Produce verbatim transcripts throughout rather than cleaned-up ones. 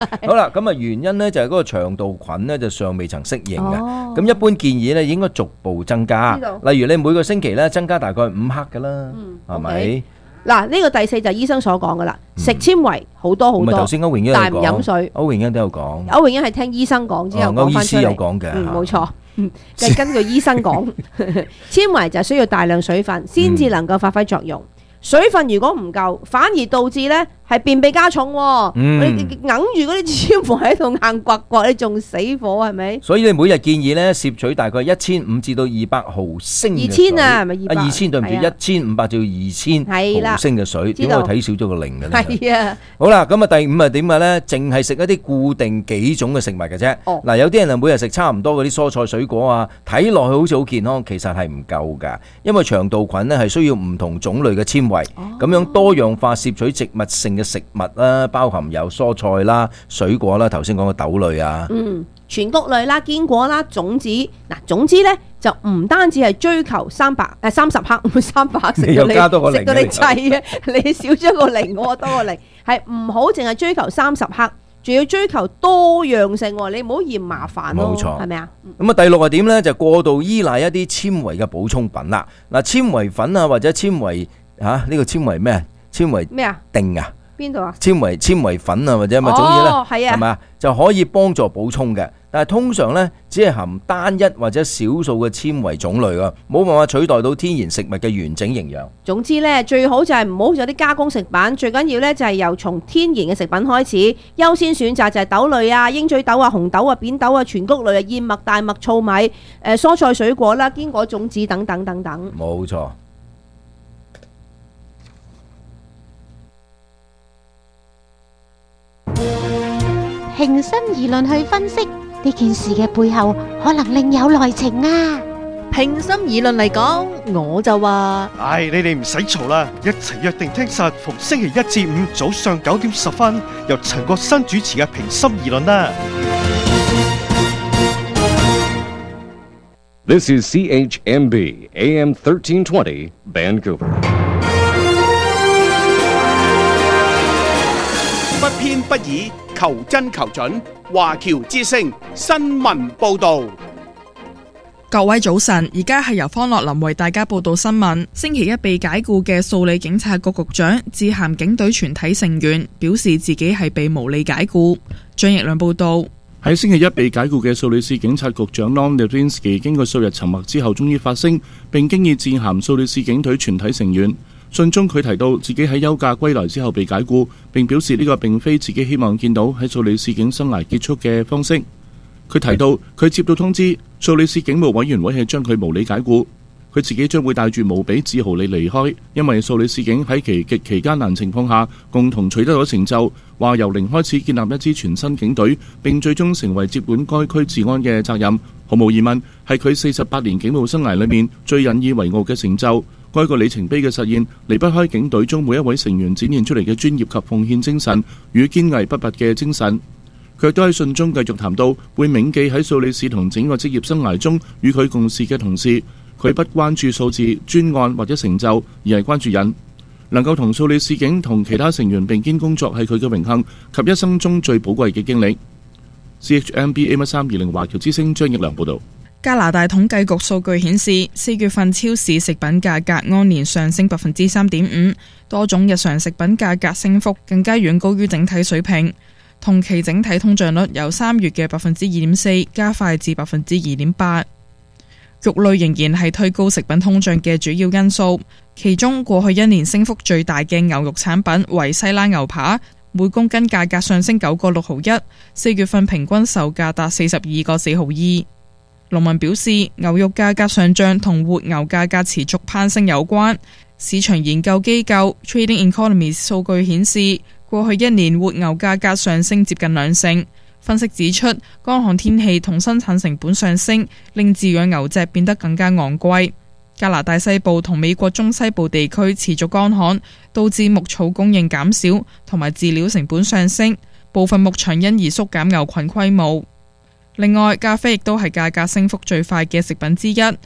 好啦，咁啊原因呢就係嗰個腸道菌呢就尚未曾適應嘅， 哦咁一般建議呢應該逐步增加， 知道例如你每個星期呢增加大概五克噶啦， 嗯係咪？ OK 嗱，呢個第四就係醫生所講噶啦，食纖維好多好唔係頭多， 先歐榮欣有但係唔飲講， 水。 歐榮欣都有講， 歐永欣係聽醫生講之後哦歐醫師講翻出嚟， 有講嘅， 嗯，冇錯，嗯，就係根據醫生講，纖維就需要大量水分先至能夠發揮作用。水分如果唔夠，反而導致咧係便秘加重喎。 嗯你揞住嗰啲纖維喺度硬刮刮，你仲死火係咪？ 所以你每日建議咧攝取大概一千五至到二百毫升嘅二水千啊，係咪二百？ 啊二千對唔住， 係啊一千五百至到二千毫升嘅水，點解我睇少咗個零嘅咧？ 係啊， 好啦，咁啊第五係點嘅咧？淨係食一啲固定幾種嘅食物嘅啫。 哦嗱，有啲人啊每日食差唔多嗰啲蔬菜水果啊，睇落去好似好健康，其實係唔夠㗎，因為腸道菌咧係需要唔同種類嘅纖維，咁樣多樣化攝取植物性嘅食物啦，包含有蔬菜啦、水果啦，頭先講嘅豆類啊。 嗯，全穀類啦、堅果啦、種子嗱，種子咧就唔單止係追求三百誒三十克，唔係三百克食你到你又加多個零食到你滯啊！你少咗個零，我多個零，係唔好淨係追求三十克，仲要追求多樣性喎，你唔好嫌麻煩咯， 冇錯係咪啊？ 咁啊，第六係點呢？就過度依賴一啲纖維嘅補充品啦。嗱，纖維粉啊，或者纖維嚇呢個纖維咩啊？纖維咩啊？ 定啊？ 邊度啊？ 纖維纖維粉啊，或者乜總之咧， 哦係啊係咪啊？就可以幫助補充嘅，但係通常咧只係含單一或者少數嘅纖維種類啊，冇辦法取代到天然食物嘅完整營養。 總之咧，最好就係唔好有啲加工食品，最緊要咧就係由從天然嘅食品開始，優先選擇就係豆類啊、鷹嘴豆啊、紅豆啊、扁豆啊、全穀類啊、燕麥、大麥、糙米、誒、呃、蔬菜水果啦、堅果種子等等等等。 冇錯。 平心而論去分析呢件事嘅背後，可能另有內情啊！ 平心而論嚟講，我就話唉，你哋唔使嘈啦，一齊約定聽實逢星期一至五早上九點十分，由陳國新主持嘅平心而論啦。 This is C H M B A M thirteen twenty Vancouver。 不偏不倚，求真求準，華僑之聲新聞報導。 各位早晨，而家係由方樂林為大家報道新聞。星期一被解雇嘅素里警察局局長致函警隊全體成員，表示自己係被無理解雇。張奕亮報道。 喺星期一被解雇嘅素里市警察局長 Lon Levinsky 經過數日沉默之後，終於發聲，並經已致函素里市警隊全體成員。信中佢提到自己喺休假歸來之後被解雇，並表示呢個並非自己希望見到喺素里市警生涯結束嘅方式。佢提到佢接到通知，素里市警務委員會係將佢無理解雇，佢自己將會帶住無比自豪地離開，因為素里市警喺其極其艱難情況下共同取得咗成就，話由零開始建立一支全新警隊，並最終成為接管該區治安嘅責任，毫無疑問係佢四十八年警務生涯裏面最引以為傲嘅成就。該個里程碑嘅實現離不開警隊中每一位成員展現出嚟嘅專業及奉獻精神與堅毅不拔嘅精神。佢都喺信中繼續談到會銘記喺素里市同整個職業生涯中與佢共事嘅同事。佢不關注數字、專案或者成就，而係關注人。能夠同素里市警同其他成員並肩工作係佢嘅榮幸及一生中最寶貴嘅經歷。C H M B A M 三二零華僑之聲張奕良報導。 加拿大統計局數據顯示，四月份超市食品價格按年上升百分之三點五，多種日常食品價格升幅更加遠高於整體水平。同期整體通脹率由三月嘅百分之二點四加快至百分之二點八。肉類仍然係推高食品通脹嘅主要因素，其中過去一年升幅最大嘅牛肉產品為西冷牛扒，每公斤價格上升九個六毫一，四月份平均售價達四十二個四毫二。農民表示，牛肉價格上漲同活牛價格持續攀升有關。市場研究機構 Trading Economies 數據顯示，過去一年活牛價格上升接近兩成。分析指出，乾旱天氣同生產成本上升，令飼養牛隻變得更加昂貴。加拿大西部同美國中西部地區持續乾旱，導致牧草供應減少，同埋飼料成本上升，部分牧場因而縮減牛群規模。另外，咖啡亦都係價格升幅最快嘅食品之一。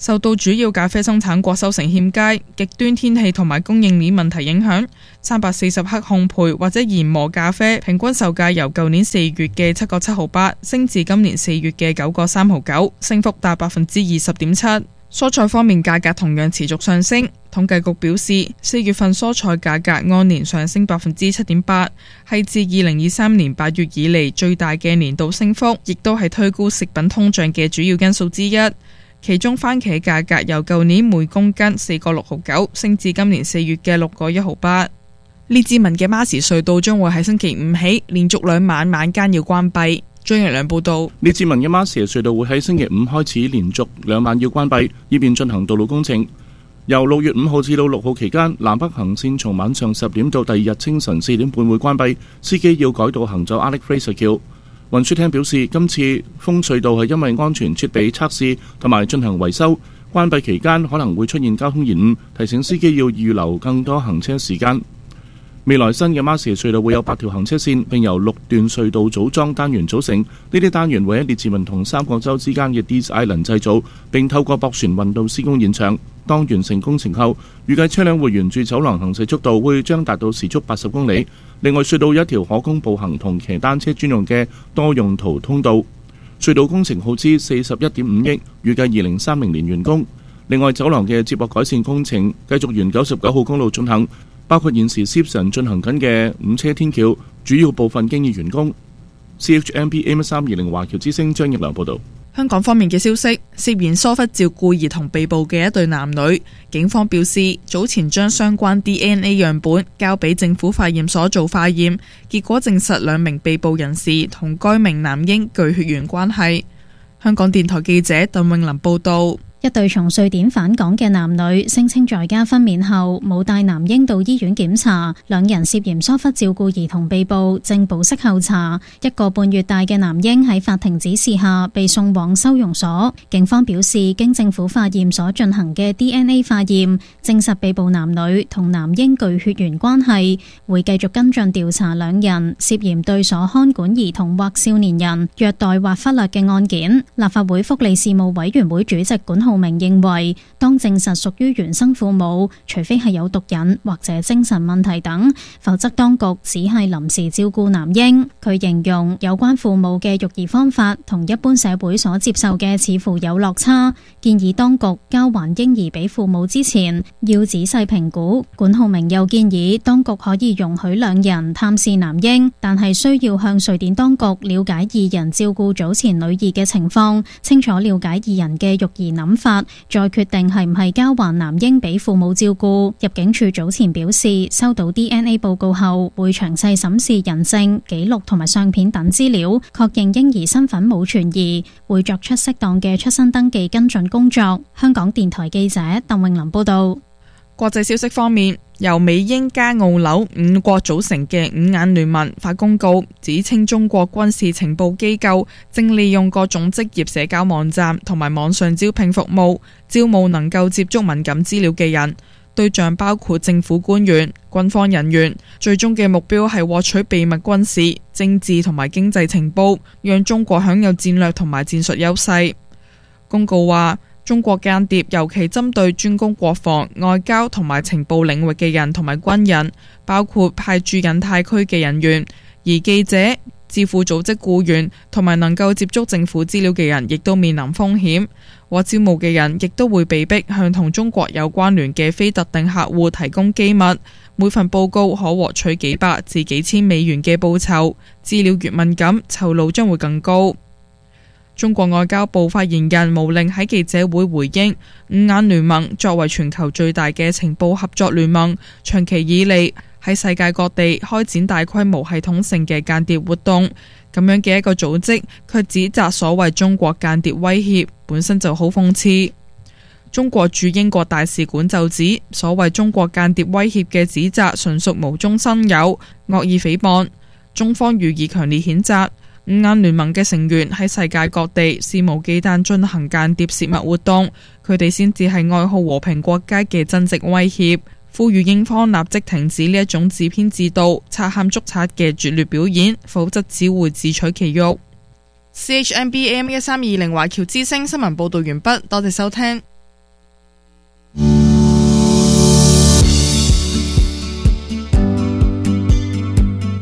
受到主要咖啡生產國收成欠佳、極端天氣同埋供應鏈問題影響，三百四十克烘焙或者研磨咖啡平均售價由舊年四月嘅七個七毫八升至今年四月嘅九個三毫九，升幅達百分之二十點七。蔬菜方面價格同樣持續上升，統計局表示，四月份蔬菜價格按年上升百分之七點八，係自二零二三年八月以嚟最大嘅年度升幅，亦都係推高食品通脹嘅主要因素之一。其中番茄價格由舊年每公斤四個六毫九升至今年四月嘅六個一毫八。列治文嘅馬時隧道將會喺星期五起連續兩晚晚間要關閉。張日良報道， 列治文嘅馬時隧道會喺星期五開始連續兩晚要關閉，以便進行道路工程。由六月五號至到六號期間，南北行線從晚上十點到第二日清晨四點半會關閉，司機要改道行走 Alec Fraser 橋。運輸廳表示，今次封隧道係因為安全設備測試同埋進行維修，關閉期間可能會出現交通延誤，提醒司機要預留更多行車時間。未來新嘅馬時隧道會有八條行車線，並由六段隧道組裝單元組成。呢啲單元會喺列治文同三角洲之間嘅 Dease Island 製造，並透過駁船運到施工現場。當完成工程後，預計車輛會沿住走廊行駛速度會將達到時速八十公里。另外，隧道有一條可供步行同騎單車專用嘅多用途通道。隧道工程耗資四十一點五億，預計二零三零年完工。另外，走廊嘅接駁改善工程繼續沿九十九號公路進行，包括現時 Sipson 進行緊嘅五車天橋，主要部分經已完工。C H M P A M 三二零華僑之聲張奕良報導。 香港方面嘅消息，涉嫌疏忽照顧兒童被捕嘅一對男女，警方表示早前將相關 D N A 樣本交俾政府化驗所做化驗，結果證實兩名被捕人士同該名男嬰具血緣關係。香港電台記者鄧詠琳報導。 一對從瑞典返港嘅男女聲稱在家分娩後冇帶男嬰到醫院檢查，兩人涉嫌疏忽照顧兒童被捕，正保釋候查。一個半月大嘅男嬰喺法庭指示下被送往收容所。警方表示，經政府化驗所進行嘅 D N A 化驗，證實被捕男女同男嬰具血緣關係，會繼續跟進調查兩人涉嫌對所看管兒童或少年人虐待或忽略嘅案件。立法會福利事務委員會主席管浩明認為，當證實屬於原生父母，除非係有毒癮或者精神問題等，否則當局只係臨時照顧男嬰。佢形容有關父母嘅育兒方法同一般社會所接受嘅似乎有落差，建議當局交還嬰兒俾父母之前要仔細評估。管浩明又建議當局可以容許兩人探視男嬰，但係需要向瑞典當局了解二人照顧早前女兒嘅情況，清楚了解二人嘅育兒諗法，再決定係唔係交還男嬰俾父母照顧。入境處早前表示，收到 D N A 報告後，會詳細審視人證、記錄同埋相片等資料，確認嬰兒身份冇存疑，會作出適當嘅出生登記跟進工作。香港電台記者鄧詠琳報道。 國際消息方面，由美英加澳紐五國組成嘅五眼聯盟發公告，指稱中國軍事情報機構正利用各種職業社交網站同埋網上招聘服務，招募能夠接觸敏感資料嘅人，對象包括政府官員、軍方人員，最終嘅目標係獲取秘密軍事、政治同埋經濟情報，讓中國享有戰略同埋戰術優勢。公告話，中國間諜尤其針對專攻國防、外交同埋情報領域嘅人同埋軍人，包括派駐印太區嘅人員，而記者、智庫組織僱員同埋能夠接觸政府資料嘅人，亦都面臨風險。獲招募嘅人亦都會被逼向同中國有關聯嘅非特定客戶提供機密，每份報告可獲取幾百至幾千美元嘅報酬。資料越敏感，酬勞將會更高。中國外交部發言人毛寧喺記者會回應，五眼聯盟作為全球最大嘅情報合作聯盟，長期以嚟喺世界各地開展大規模系統性嘅間諜活動，咁樣嘅一個組織，卻指責所謂中國間諜威脅，本身就好諷刺。中國駐英國大使館就指，所謂中國間諜威脅嘅指責純屬無中生有、惡意誹謗，中方予以強烈譴責。五眼聯盟嘅成員喺世界各地肆無忌憚進行間諜泄密活動，佢哋先至係愛好和平國家嘅真正威脅，呼籲英方立即停止呢一種自編自導、賊喊捉賊嘅拙劣表演，否則只會自取其辱。C H M B A M 一三二零華僑之聲新聞報道完畢，多謝收聽。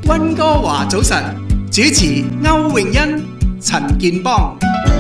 溫哥華早晨，主持歐永欣、陳健邦。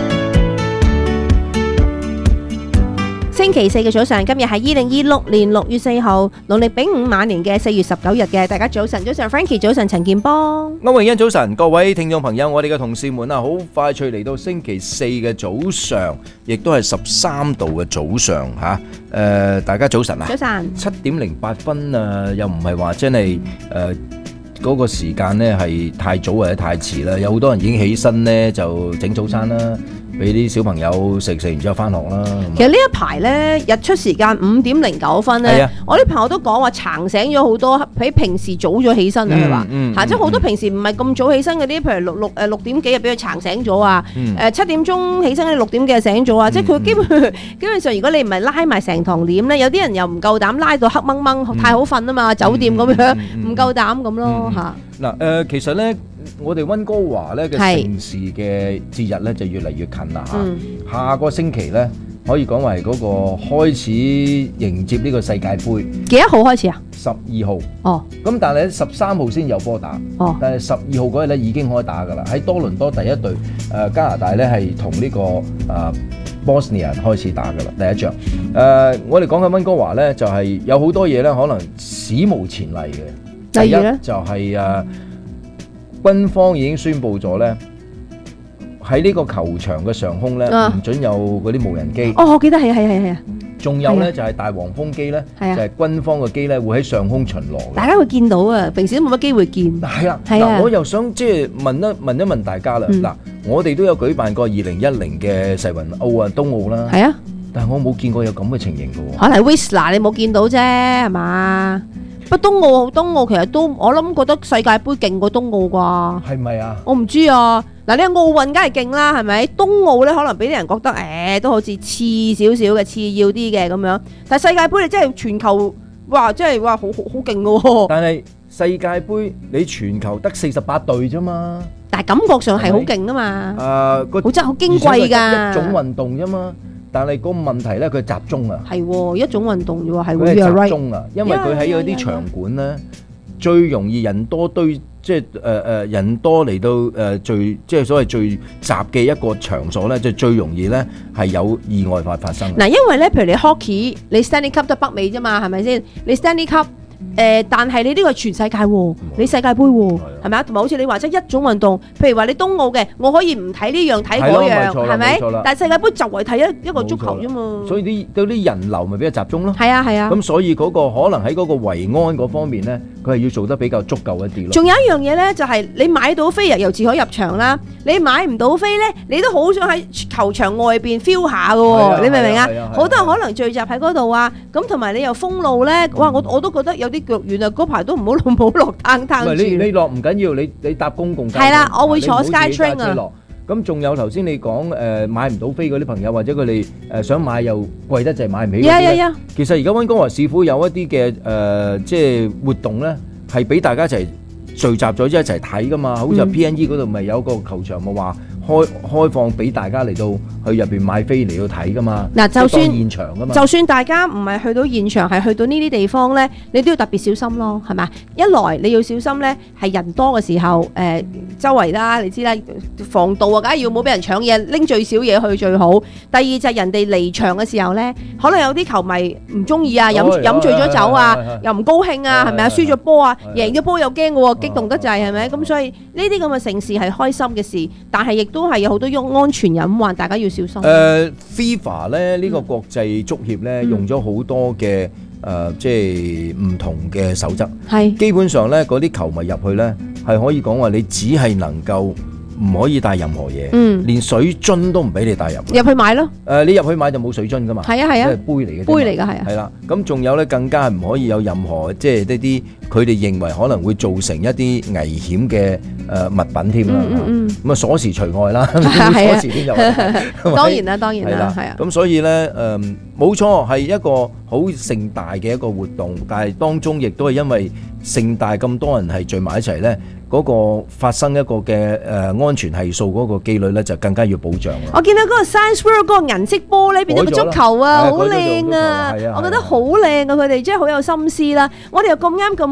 星期四嘅早上，今日係二零二六年六月四號，農曆丙午晚年嘅四月十九日嘅。大家早晨，早晨 Frankie， 早晨陳健邦， 歐永欣早晨，各位聽眾朋友，我哋嘅同事們啊，好快脆嚟到星期四嘅早上，亦都係十三度嘅早上吓。誒、呃，大家早晨啊！ 早晨， 七點零八分啊，又唔係話真係誒嗰個時間呢係太早或者太遲啦。有好多人已經起身呢，就整早餐啦。俾啲小朋友食，食完之後翻學啦。 其實呢一排咧，日出時間五點零九分咧，啊、我啲朋友都講話撐醒咗好多，比平時早咗起身啊！佢話嚇，即係好多平時唔係咁早起身嗰啲，譬如六六誒六點幾就俾佢撐醒咗啊！誒、嗯、七點鐘起身嗰啲六點幾就醒咗啊！嗯、即係佢基本基本上，如果你唔係拉埋成堂簾咧，有啲人又唔夠膽拉到黑掹掹，嗯、太好瞓啊嘛！酒店咁樣唔、嗯嗯、夠膽咁咯嚇。嗱誒、 嗯呃，其實咧。我哋溫哥華咧嘅城市嘅節日咧就越嚟越近啦嚇，嗯、下個星期咧可以講為嗰個開始迎接呢個世界盃。 幾多號開始啊？ 十二號。哦。咁但係咧十三號先有波打。哦。但係十二號嗰日咧已經可以打㗎啦，喺多倫多第一隊誒、呃、加拿大咧係同呢個誒、呃、Bosnia 開始打㗎啦，第一仗。誒、呃，我哋講緊溫哥華咧就係、是、有好多嘢咧可能史無前例嘅。 例如咧？ 就係、是、誒。呃軍方已經宣布咗咧，喺呢個球場嘅上空咧，唔、啊、准有嗰啲無人機。 哦，我記得係啊，係啊，係啊。 仲有咧、啊、就係大黃蜂機咧，啊、就係軍方嘅機咧會喺上空巡邏。大家會見到啊，平時都冇乜機會見。 係啊，嗱、啊，我又想即係問一問一問大家啦。嗱、嗯，我哋都有舉辦過二零一零嘅世運奧啊，東奧啦。係啊，但係我冇見過有咁嘅情形嘅喎。 可能 Whistler 你冇見到啫，係嘛？不過東奧東奧其實都我諗覺得世界盃勁過東奧啩， 係咪啊？ 我唔知啊。嗱，呢個奧運梗係勁啦，係咪？東奧咧可能俾啲人覺得誒、欸、都好似次少少嘅次要啲嘅咁樣，但係世界盃你真係全球哇，真係哇好好好勁嘅喎。 但係世界盃你全球得四十八隊啫嘛， 但係感覺上係好勁啊嘛。誒、 呃，個好真係好矜貴㗎， 一種運動啫嘛。但係個問題咧，佢集中啊， 係喎一種運動啫喎，係佢係集中啊，因為佢喺嗰啲場館咧，最容易人多堆，即係誒誒人多嚟到誒聚，即係所謂聚集嘅一個場所咧，就最容易咧係有意外發發生。 嗱，因為咧，譬如你 hockey，你 Stanley Cup 得北美啫嘛，係咪先？你 Stanley Cup。誒、呃，但係你呢個係全世界喎，你世界盃喎，係咪啊？同埋好似你話即係一種運動，譬如話你東奧嘅，我可以唔睇呢樣睇嗰樣，係咪？但係世界盃就係睇一一個足球啫嘛。所以啲嗰啲人流咪比較集中咯。係啊係啊。咁所以嗰個可能喺嗰個維安嗰方面咧，佢係要做得比較足夠一啲咯。仲有一樣嘢咧，就係、是、你買到飛由自可入場啦，你買唔到飛咧，你都好想喺球場外邊 feel 下㗎喎，你明唔明啊？好多人可能聚集喺嗰度啊，咁同埋你又封路咧，哇！我我都覺得有啲腳軟啊，嗰排都唔好唔好落攤攤住。你你落唔緊要，你你搭公共交通。係啦，我會坐 SkyTrain 啊。咁仲有頭先你講誒買唔到飛嗰啲朋友，或者佢哋誒想買又貴得滯買唔起嗰啲咧。Yeah, yeah, yeah. 其實而家溫哥華市府有一啲嘅誒即係活動咧，係俾大家一齊聚集咗一齊睇噶嘛。好似 P N E 嗰度咪有個球場咪話開開放俾大家嚟到去入邊買飛嚟到睇噶嘛。嗱，就算現場噶嘛，就算大家唔係去到現場，係去到呢啲地方咧，你都要特別小心咯，係咪？一來你要小心咧，係人多嘅時候，誒、呃、周圍啦，你知啦，防盜啊，梗係要冇俾人搶嘢，拎最少嘢去最好。第二就係人哋離場嘅時候咧，可能有啲球迷唔中意啊，飲飲醉咗酒啊，又唔高興啊，係咪啊？輸咗波啊，贏咗波又驚嘅喎，激動得滯係咪？咁所以呢啲咁嘅盛事係開心嘅事，但係亦都係有好多安全隱患，大家要小心。誒 FIFA 咧呢個國際足協咧用咗好多嘅誒，即係唔同嘅守則。係基本上咧，嗰啲球迷入去咧係可以講話，你只係能夠唔可以帶任何嘢，嗯，連水樽都唔俾你帶入。入去買咯。誒，你入去買就冇水樽噶嘛。係啊係啊，即係杯嚟嘅。杯嚟㗎係啊。係啦，咁仲有咧，更加係唔可以有任何即係呢啲佢哋認為可能會造成一啲危險嘅誒物品添啦。咁啊鎖匙除外啦，鎖匙先入。當然啦，當然啦，係啊。咁所以咧誒，冇錯係一個好盛大嘅一個活動，但係當中亦都係因為盛大咁多人係聚埋一齊咧。嗰個發生一個嘅誒安全係數嗰個機率咧，就更加要保障啦。我見到嗰個 Science World 嗰個銀色玻璃變咗個足球啊，好靚啊！我覺得好靚啊，佢哋真係好有心思啦。我哋又咁啱咁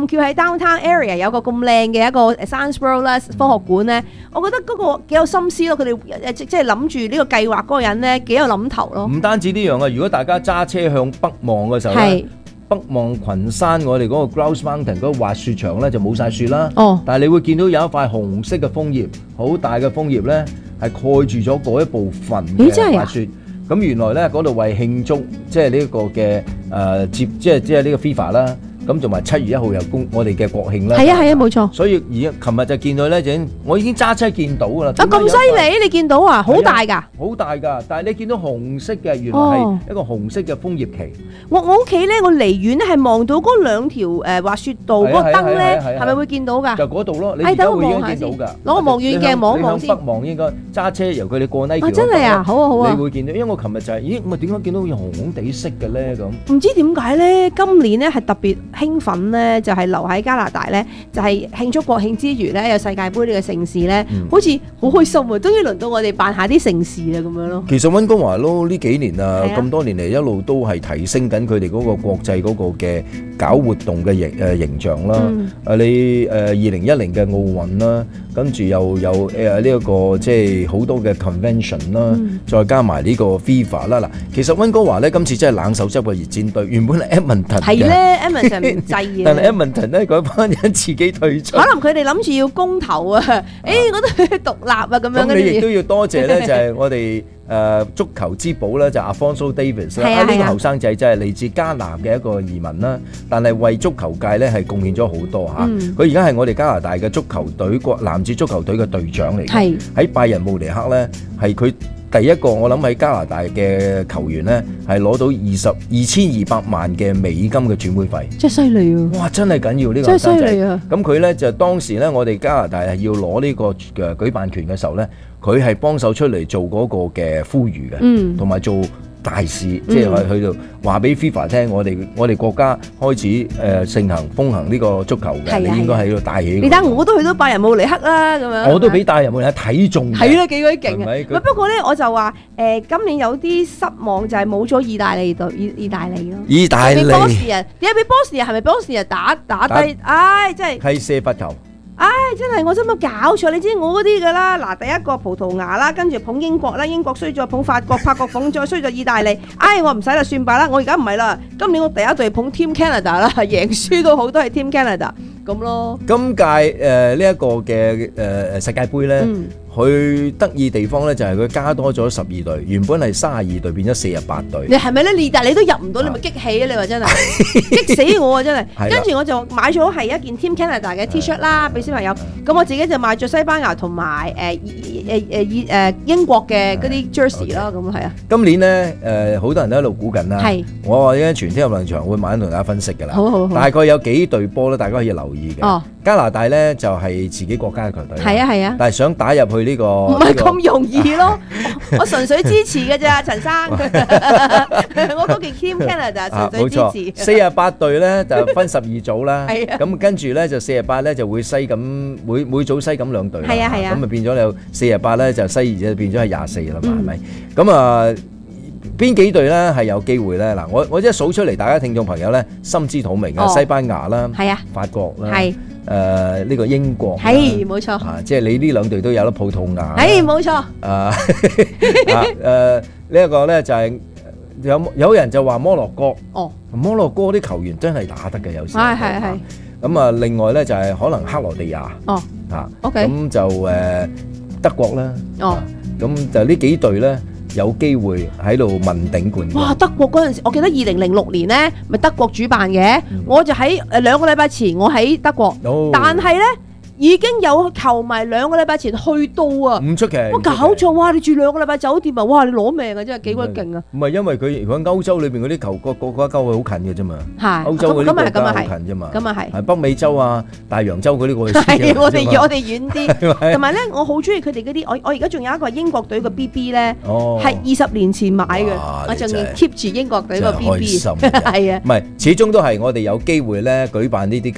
巧喺 downtown area 有個咁靚嘅一個 Science World 啦，科學館咧，我覺得嗰個幾有心思咯。佢哋誒即係諗住呢個計劃嗰個人咧幾有諗頭咯。 唔單止呢樣啊，如果大家揸車向北望嘅時候咧，北望群山，我哋嗰個 Grouse Mountain 嗰個滑雪場咧就冇晒雪啦。哦，但係你會見到有一塊紅色嘅楓葉，好大嘅楓葉咧係蓋住咗嗰一部分嘅滑雪。咁原來咧嗰度為慶祝即係呢個嘅誒接即係即係呢個 FIFA 啦。咁同埋七月一號又公我哋嘅國慶啦， 係啊係啊冇錯。 所以而家琴日就見到咧，就我已經揸車見到㗎啦。 啊咁犀利！你見到啊，好大㗎， 好大㗎。但係你見到紅色嘅，原來係一個紅色嘅楓葉旗。 我我屋企咧，我離遠咧係望到嗰兩條誒滑雪道嗰個燈咧，係咪會見到㗎？ 就嗰度咯，你而家會已經見到㗎。 攞個望遠鏡望一望先。 你向北望應該揸車由佢哋過 Nike。 啊真係啊，好啊好啊！ 你會見到，因為我琴日就係，咦，我點解見到好似紅紅地色嘅咧咁？ 唔知點解咧？今年咧係特別興奮咧。就係留喺加拿大咧，就係、是、慶祝國慶之餘咧，有世界盃呢個盛事咧，嗯、好似好開心啊！終於輪到我哋辦下啲盛事啦，咁樣咯。其實溫哥華咯，呢幾年啊，咁多年嚟一路都係提升緊佢哋嗰個國際嗰個嘅搞活動嘅形誒形象啦。誒、嗯啊、你誒二零一零嘅奧運啦，跟住又有誒呢一個即係好多嘅 convention 啦、嗯，再加埋呢個 FIFA 啦。嗱，其實溫哥華咧今次真係冷手執個熱戰隊，原本係 Edmonton 嘅。係咧 ，Edmonton 唔制嘅。但係 Edmonton 咧嗰班人自己退出。可能佢哋諗住要公投啊！誒，我都係獨立啊咁樣。咁你亦都要多謝咧，就係我哋誒足球之寶咧，就 Alphonso Davies 啦。啊，呢個後生仔真係嚟自加拿嘅一個移民啦，但係為足球界咧係貢獻咗好多嚇。佢而家係我哋加拿大嘅足球隊國男子足球隊嘅隊長嚟嘅。喺拜仁慕尼黑咧，係佢第一個我諗喺加拿大嘅球員咧，係攞到二十二千二百萬嘅美金嘅轉會費，真係犀利啊！哇，真係緊要呢個真係犀利啊！咁佢咧就當時咧，我哋加拿大係要攞呢個嘅舉辦權嘅時候咧，佢係幫手出嚟做嗰個嘅呼籲嘅，嗯，同埋做大事，即係去到話俾 FIFA 聽，我哋我哋國家開始誒盛行風行呢個足球嘅，你應該喺度帶起。你睇我都去到拜仁慕尼黑啦，咁樣我都俾拜仁慕尼黑睇中。係啦，幾鬼勁啊！不過咧，我就話誒，今年有啲失望，就係冇咗意大利隊，意意大利咯。意大利。俾波士人，點解俾波士人？係咪波士人打打低？唉，真係。係射罰球。唉，真係我真冇搞錯，你知我嗰啲噶啦。嗱，第一個葡萄牙啦，跟住捧英國啦，英國衰咗捧法國，法國捧再衰咗意大利。唉，我唔使啦，算罷啦。我而家唔係啦，今年我第一隊捧 Team Canada 啦，贏輸都好都係 Team Canada 咁咯。今屆誒呢一個嘅誒世界盃咧，佢得意地方咧就係佢加多咗十二隊，原本係三十二隊變咗四十八隊。你係咪咧？意大利都入唔到，你咪激氣啊！你話真係激死我啊！真係。跟住我就買咗係一件 Team Canada 嘅 T-shirt 啦，俾小朋友。咁我自己就買咗西班牙同埋誒誒誒誒英國嘅嗰啲 jersey 啦。咁係啊。今年咧誒好多人都喺度估緊啦。係。我話咧全天入場場會慢慢同大家分析㗎啦。好好好。大概有幾隊波咧，大家可以留意嘅。哦。加拿大咧就係自己國家嘅球隊。係啊係啊。但係想打入去呢個唔係咁容易咯。我純粹支持㗎咋，陳生。我嗰件 Team Canada 純粹支持。四十八隊咧就分十二組啦。係啊。咁跟住咧就四十八咧就會西咁每每組西咁兩隊。係啊係啊。咁啊變咗有四十八咧就西二就變咗係廿四啦嘛係咪？咁啊邊幾隊咧係有機會咧？嗱我我即係數出嚟，大家聽眾朋友咧心知肚明啊。西班牙啦，係啊，法國啦，係。誒呢個英國係冇錯啊，即係你呢兩隊都有啦，葡萄牙係冇錯啊。誒呢一個咧就係有有人就話摩洛哥哦，摩洛哥啲球員真係打得嘅有時係係係咁啊。另外咧就係可能克羅地亞哦啊 OK 咁就誒德國啦哦，咁就呢幾隊咧有機會喺度問鼎冠軍。哇！德國嗰陣時，我記得二零零六年咧，咪德國主辦嘅，嗯、我就喺誒兩個禮拜前，我喺德國，哦、但係咧。已經有球迷兩個禮拜前去到啊！唔出奇，我搞錯哇！你住兩個禮拜酒店啊！哇！你攞命啊！真係幾鬼勁啊！唔係因為佢如果歐洲裏邊嗰啲球個個國家好近嘅啫嘛，係歐洲嗰啲國家好近啫嘛，咁啊係，係北美洲啊、大洋洲嗰啲過去係我哋我哋遠啲，同埋咧我好中意佢哋嗰啲，我我而家仲有一個英國隊嘅 B B 咧，係二十年前買嘅，我仲要 keep 住英國隊個 B B，係啊，唔係始終都係我哋有機會咧舉辦呢啲咁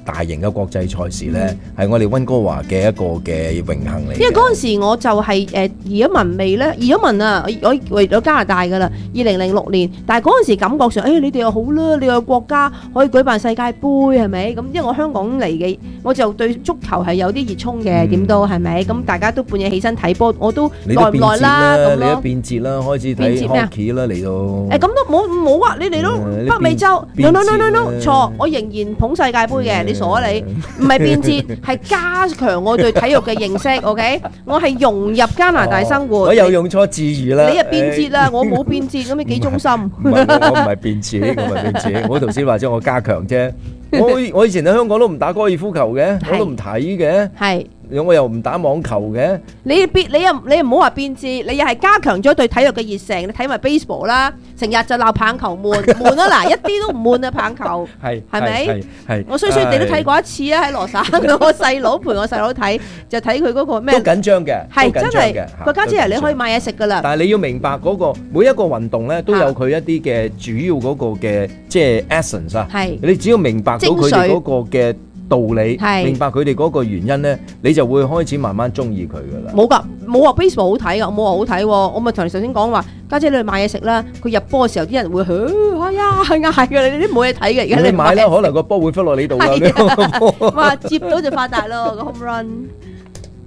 大型嘅國際賽事咧，係我哋溫哥華嘅一個嘅榮幸嚟。 因為嗰陣時我就係誒移咗民未咧，移咗民啊，我我嚟咗加拿大噶啦，二零零六年。但係嗰陣時感覺上，誒你哋又好啦，你個國家可以舉辦世界盃係咪？咁因為我香港嚟嘅，我就對足球係有啲熱衷嘅，點都係咪？咁大家都半夜起身睇波，我都耐唔耐啦咁咯。 你都變節啦，開始睇 hockey 啦嚟到。 誒咁都冇冇啊！你哋都北美洲 no no no no no 錯，我仍然捧世界盃嘅，你傻啊你！唔係變節，係加強我對體育嘅認識。OK， 我係融入加拿大生活。 我又用錯字語啦。 你又變節啦，我冇變節，咁你幾忠心？ 唔係我唔係變節，我唔係變節。我頭先話咗我加強啫。我我以前喺香港都唔打高爾夫球嘅，我都唔睇嘅。係。我又唔打網球嘅。你變你又你唔好話變節，你又係加強咗對體育嘅熱誠。你睇埋 baseball 啦，成日就鬧棒球悶悶啊嗱，一啲都唔悶啊棒球。係係咪？係我衰衰地都睇過一次啊，喺羅省，我細佬陪我細佬睇，就睇佢嗰個咩？都緊張嘅，係真係個家姐嚟，你可以買嘢食噶啦。但係你要明白嗰個每一個運動咧，都有佢一啲嘅主要嗰個嘅即係 essence 啊。係你只要明白到佢哋嗰個嘅道理，明白佢哋嗰個原因咧，你就會開始慢慢中意佢噶啦。冇噶，冇話 baseball 好睇噶，我冇話好睇喎。我咪同你頭先講話，家姐你去買嘢食啦。佢入波嘅時候，啲人會，哎呀，係嗌嘅，你都冇嘢睇嘅。而家你買啦，可能個波會飛落你度㗎。哇，接到就發達咯，個 home run。